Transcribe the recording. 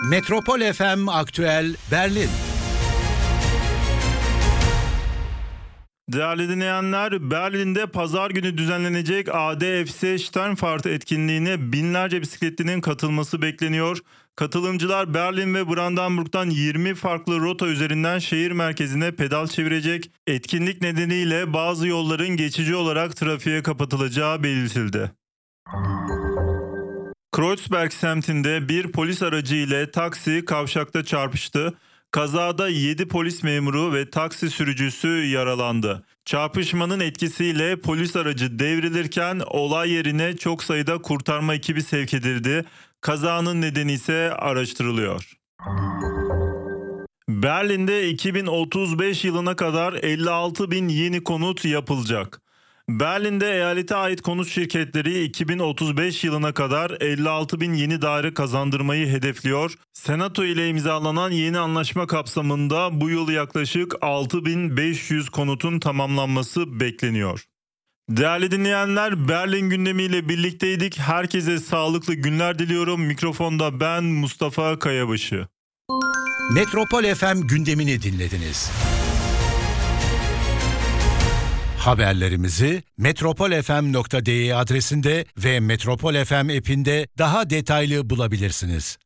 Metropol FM Aktüel Berlin. Değerli dinleyenler, Berlin'de pazar günü düzenlenecek ADFC Sternfahrt etkinliğine binlerce bisikletlinin katılması bekleniyor. Katılımcılar Berlin ve Brandenburg'dan 20 farklı rota üzerinden şehir merkezine pedal çevirecek. Etkinlik nedeniyle bazı yolların geçici olarak trafiğe kapatılacağı belirtildi. Kreuzberg semtinde bir polis aracı ile taksi kavşakta çarpıştı. Kazada 7 polis memuru ve taksi sürücüsü yaralandı. Çarpışmanın etkisiyle polis aracı devrilirken olay yerine çok sayıda kurtarma ekibi sevk edildi. Kazanın nedeni ise araştırılıyor. Berlin'de 2035 yılına kadar 56 bin yeni konut yapılacak. Berlin'de eyalete ait konut şirketleri 2035 yılına kadar 56 bin yeni daire kazandırmayı hedefliyor. Senato ile imzalanan yeni anlaşma kapsamında bu yıl yaklaşık 6.500 konutun tamamlanması bekleniyor. Değerli dinleyenler, Berlin gündemiyle birlikteydik. Herkese sağlıklı günler diliyorum. Mikrofonda ben Mustafa Kayabaşı. Metropol FM gündemini dinlediniz. Haberlerimizi metropolfm.de adresinde ve Metropol FM app'inde daha detaylı bulabilirsiniz.